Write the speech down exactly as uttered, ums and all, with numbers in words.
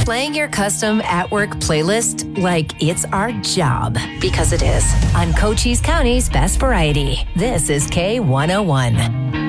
playing your custom at-work playlist like it's our job, because it is. On Cochise County's Best Variety, this is K one oh one.